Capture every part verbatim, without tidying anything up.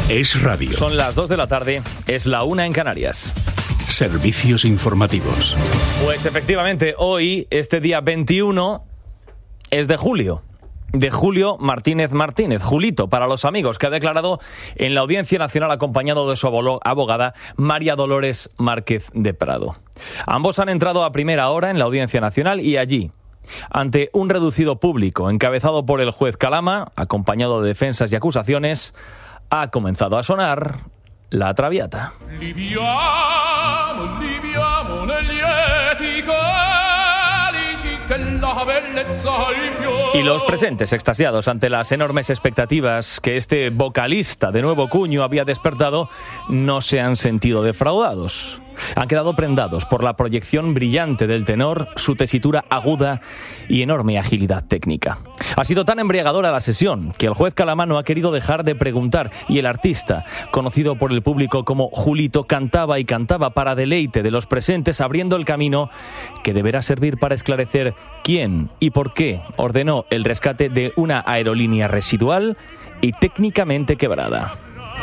Es radio. Son las dos de la tarde, es la una en Canarias. Servicios informativos. Pues efectivamente, hoy, este día veintiuno, es de julio. De Julio Martínez Martínez, Julito, para los amigos, que ha declarado en la Audiencia Nacional acompañado de su abogada María Dolores Márquez de Prado. Ambos han entrado a primera hora en la Audiencia Nacional y allí, ante un reducido público encabezado por el juez Calama, acompañado de defensas y acusaciones, ha comenzado a sonar la Traviata. Y los presentes extasiados ante las enormes expectativas que este vocalista de nuevo cuño había despertado no se han sentido defraudados. Han quedado prendados por la proyección brillante del tenor, su tesitura aguda y enorme agilidad técnica. Ha sido tan embriagadora la sesión que el juez Calama no ha querido dejar de preguntar y el artista, conocido por el público como Julito, cantaba y cantaba para deleite de los presentes, abriendo el camino que deberá servir para esclarecer quién y por qué ordenó el rescate de una aerolínea residual y técnicamente quebrada.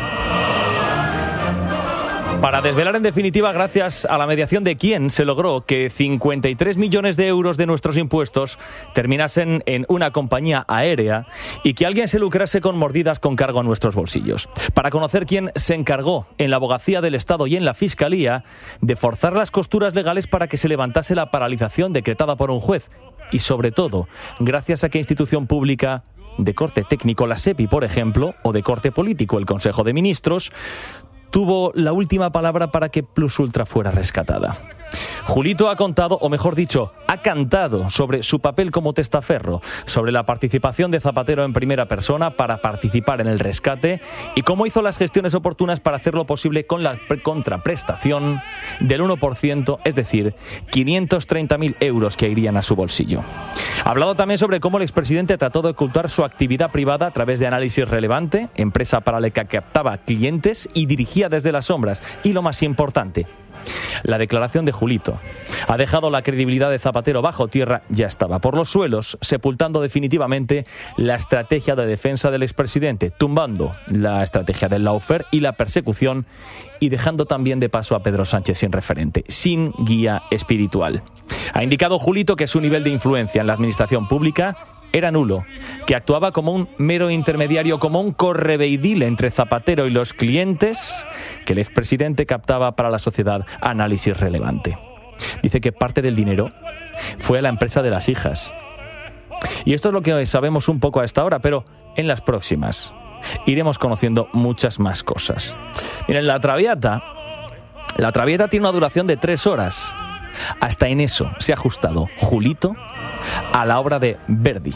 Para desvelar en definitiva, gracias a la mediación de quién se logró que cincuenta y tres millones de euros de nuestros impuestos terminasen en una compañía aérea y que alguien se lucrase con mordidas con cargo a nuestros bolsillos. Para conocer quién se encargó en la abogacía del Estado y en la Fiscalía de forzar las costuras legales para que se levantase la paralización decretada por un juez. Y sobre todo, gracias a qué institución pública de corte técnico, la SEPI, por ejemplo, o de corte político, el Consejo de Ministros, tuvo la última palabra para que Plus Ultra fuera rescatada. Julito ha contado, o mejor dicho, ha cantado sobre su papel como testaferro, sobre la participación de Zapatero en primera persona para participar en el rescate y cómo hizo las gestiones oportunas para hacerlo posible con la contraprestación del uno por ciento, es decir, quinientos treinta mil euros que irían a su bolsillo. Ha hablado también sobre cómo el expresidente trató de ocultar su actividad privada a través de Análisis Relevante, empresa para la que captaba clientes y dirigía desde las sombras. Y lo más importante, la declaración de Julito ha dejado la credibilidad de Zapatero bajo tierra, ya estaba por los suelos, sepultando definitivamente la estrategia de defensa del expresidente, tumbando la estrategia del lawfare y la persecución y dejando también de paso a Pedro Sánchez sin referente, sin guía espiritual. Ha indicado Julito que su nivel de influencia en la administración pública era nulo, que actuaba como un mero intermediario, como un correveidil entre Zapatero y los clientes que el expresidente captaba para la sociedad Análisis Relevante. Dice que parte del dinero fue a la empresa de las hijas. Y esto es lo que sabemos un poco a esta hora, pero en las próximas iremos conociendo muchas más cosas. Miren, la Traviata, la Traviata tiene una duración de tres horas. Hasta en eso se ha ajustado Julito a la obra de Verdi.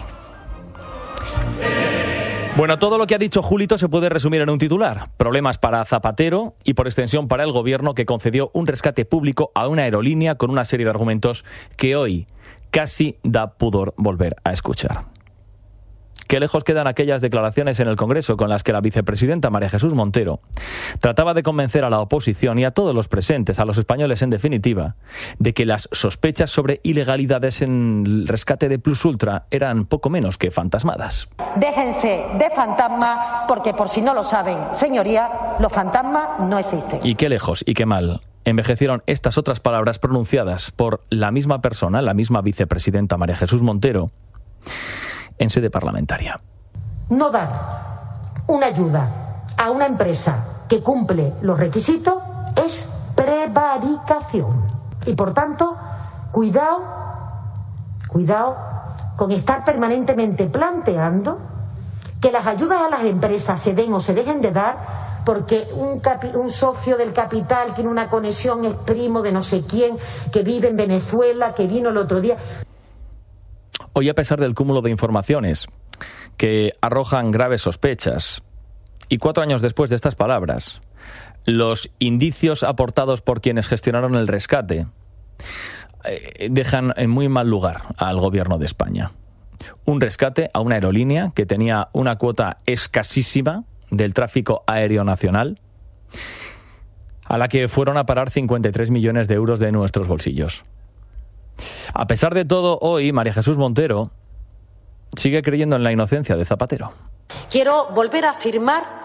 Bueno, todo lo que ha dicho Julito se puede resumir en un titular: problemas para Zapatero y por extensión para el gobierno, que concedió un rescate público a una aerolínea con una serie de argumentos que hoy casi da pudor volver a escuchar. Qué lejos quedan aquellas declaraciones en el Congreso con las que la vicepresidenta María Jesús Montero trataba de convencer a la oposición y a todos los presentes, a los españoles en definitiva, de que las sospechas sobre ilegalidades en el rescate de Plus Ultra eran poco menos que fantasmadas. Déjense de fantasmas, porque por si no lo saben, señoría, los fantasmas no existen. Y qué lejos y qué mal envejecieron estas otras palabras pronunciadas por la misma persona, la misma vicepresidenta María Jesús Montero, en sede parlamentaria. No dar una ayuda a una empresa que cumple los requisitos es prevaricación. Y por tanto, cuidado, cuidado con estar permanentemente planteando que las ayudas a las empresas se den o se dejen de dar porque un, capi- un socio del capital tiene una conexión, es primo de no sé quién, que vive en Venezuela, que vino el otro día. Hoy, a pesar del cúmulo de informaciones que arrojan graves sospechas, y cuatro años después de estas palabras, los indicios aportados por quienes gestionaron el rescate eh, dejan en muy mal lugar al gobierno de España. Un rescate a una aerolínea que tenía una cuota escasísima del tráfico aéreo nacional, a la que fueron a parar cincuenta y tres millones de euros de nuestros bolsillos. A pesar de todo, hoy María Jesús Montero sigue creyendo en la inocencia de Zapatero. Quiero volver a afirmar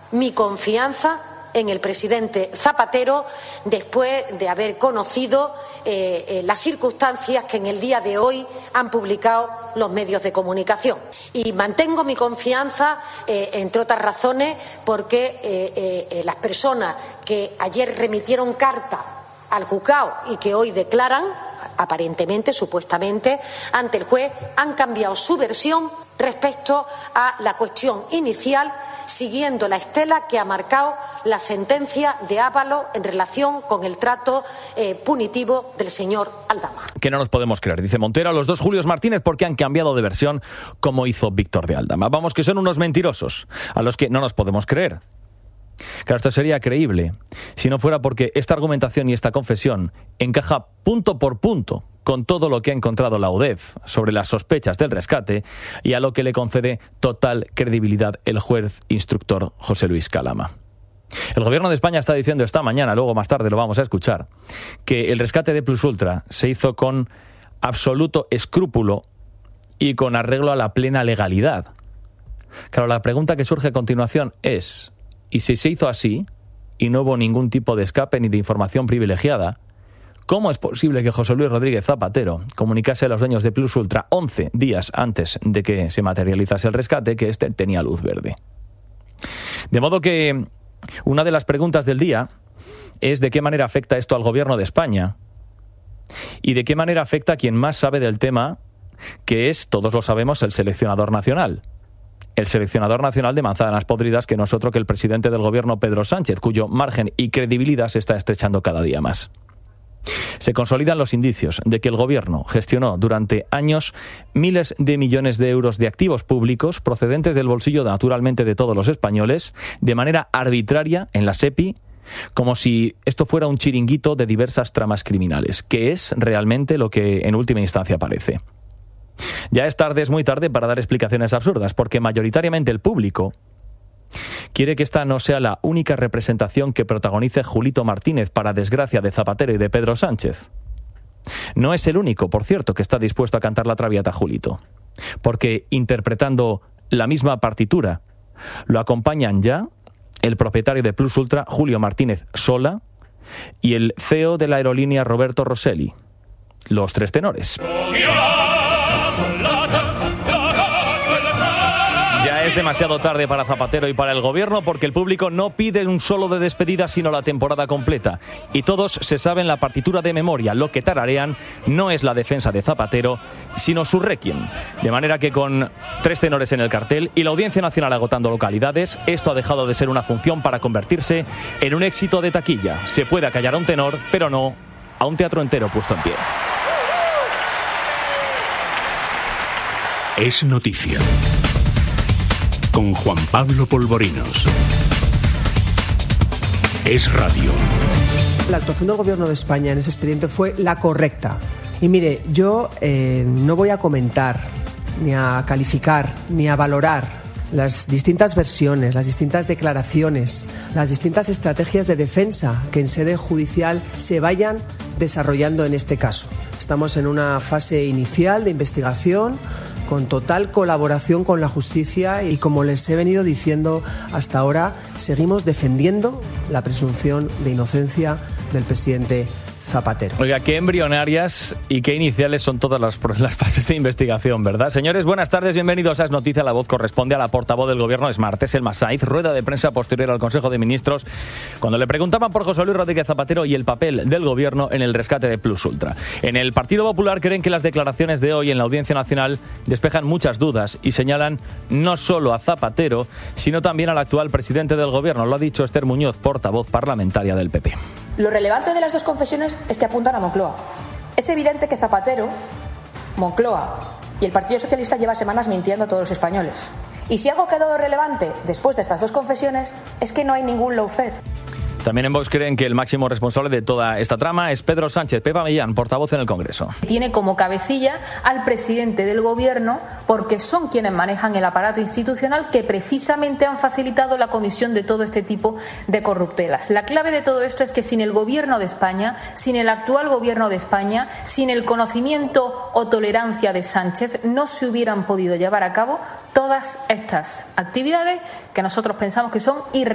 mi confianza en el presidente Zapatero después de haber conocido eh, eh, las circunstancias que en el día de hoy han publicado los medios de comunicación. Y mantengo mi confianza, eh, entre otras razones, porque eh, eh, las personas que ayer remitieron carta al juzgado y que hoy declaran, aparentemente, supuestamente, ante el juez, han cambiado su versión respecto a la cuestión inicial, siguiendo la estela que ha marcado la sentencia de Ábalos en relación con el trato eh, punitivo del señor Aldama. Que no nos podemos creer, dice Montero, a los dos Julios Martínez porque han cambiado de versión como hizo Víctor de Aldama. Vamos, que son unos mentirosos, a los que no nos podemos creer. Claro, esto sería creíble si no fuera porque esta argumentación y esta confesión encaja punto por punto con todo lo que ha encontrado la U D E F sobre las sospechas del rescate y a lo que le concede total credibilidad el juez instructor José Luis Calama. El Gobierno de España está diciendo esta mañana, luego más tarde lo vamos a escuchar, que el rescate de Plus Ultra se hizo con absoluto escrúpulo y con arreglo a la plena legalidad. Claro, la pregunta que surge a continuación es: ¿y si se hizo así y no hubo ningún tipo de escape ni de información privilegiada? ¿Cómo es posible que José Luis Rodríguez Zapatero comunicase a los dueños de Plus Ultra once días antes de que se materializase el rescate que éste tenía luz verde? De modo que una de las preguntas del día es de qué manera afecta esto al Gobierno de España y de qué manera afecta a quien más sabe del tema, que es, todos lo sabemos, el seleccionador nacional. El seleccionador nacional de manzanas podridas, que no es otro que el presidente del Gobierno, Pedro Sánchez, cuyo margen y credibilidad se está estrechando cada día más. Se consolidan los indicios de que el Gobierno gestionó durante años miles de millones de euros de activos públicos procedentes del bolsillo, naturalmente, de todos los españoles, de manera arbitraria en la SEPI, como si esto fuera un chiringuito de diversas tramas criminales, que es realmente lo que en última instancia parece. Ya es tarde, es muy tarde para dar explicaciones absurdas, porque mayoritariamente el público quiere que esta no sea la única representación que protagonice Julito Martínez, para desgracia de Zapatero y de Pedro Sánchez. No es el único, por cierto, que está dispuesto a cantar la traviata Julito, porque interpretando la misma partitura lo acompañan ya el propietario de Plus Ultra, Julio Martínez Sola, y el C E O de la aerolínea, Roberto Rosselli. Los tres tenores. Ya es demasiado tarde para Zapatero y para el Gobierno, porque el público no pide un solo de despedida, sino la temporada completa. Y todos se saben la partitura de memoria. Lo que tararean no es la defensa de Zapatero, sino su requiem. De manera que con tres tenores en el cartel y la Audiencia Nacional agotando localidades, esto ha dejado de ser una función para convertirse en un éxito de taquilla. Se puede acallar a un tenor, pero no a un teatro entero puesto en pie. Es noticia. Con Juan Pablo Polvorinos. Es radio. La actuación del Gobierno de España en ese expediente fue la correcta. Y mire, yo eh, no voy a comentar, ni a calificar, ni a valorar las distintas versiones, las distintas declaraciones, las distintas estrategias de defensa que en sede judicial se vayan desarrollando en este caso. Estamos en una fase inicial de investigación, con total colaboración con la justicia, y como les he venido diciendo hasta ahora, seguimos defendiendo la presunción de inocencia del presidente Zapatero. Oiga, qué embrionarias y qué iniciales son todas las, las fases de investigación, ¿verdad? Señores, buenas tardes, bienvenidos a Es Noticia. La voz corresponde a la portavoz del Gobierno. Es martes, Elma Saiz, rueda de prensa posterior al Consejo de Ministros, cuando le preguntaban por José Luis Rodríguez Zapatero y el papel del Gobierno en el rescate de Plus Ultra. En el Partido Popular creen que las declaraciones de hoy en la Audiencia Nacional despejan muchas dudas y señalan no solo a Zapatero, sino también al actual presidente del Gobierno. Lo ha dicho Esther Muñoz, portavoz parlamentaria del P P. Lo relevante de las dos confesiones es que apuntan a Moncloa. Es evidente que Zapatero, Moncloa y el Partido Socialista lleva semanas mintiendo a todos los españoles. Y si algo ha quedado relevante después de estas dos confesiones es que no hay ningún lawfare. También en Vox creen que el máximo responsable de toda esta trama es Pedro Sánchez. Pepa Millán, portavoz en el Congreso. Tiene como cabecilla al presidente del Gobierno, porque son quienes manejan el aparato institucional que precisamente han facilitado la comisión de todo este tipo de corruptelas. La clave de todo esto es que sin el Gobierno de España, sin el actual Gobierno de España, sin el conocimiento o tolerancia de Sánchez, no se hubieran podido llevar a cabo todas estas actividades que nosotros pensamos que son irreversibles.